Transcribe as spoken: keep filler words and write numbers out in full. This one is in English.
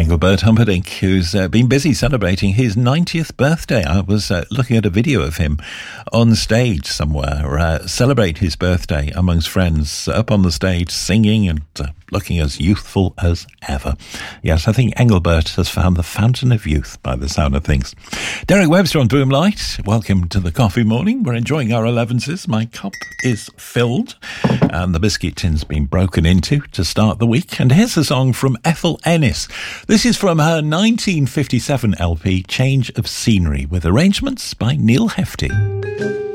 Engelbert Humperdinck, who's uh, been busy celebrating his ninetieth birthday. I was uh, looking at a video of him on stage somewhere, uh, celebrate his birthday amongst friends, up on the stage singing and uh, looking as youthful as ever. Yes, I think Engelbert has found the fountain of youth by the sound of things. Derek Webster on Boomlight. Welcome to the coffee morning. We're enjoying our elevenses. My cup is filled and the biscuit tin's been broken into to start the week. And here's a song from Ethel Ennis. This is from her nineteen fifty-seven L P, Change of Scenery, with arrangements by Neil Hefti.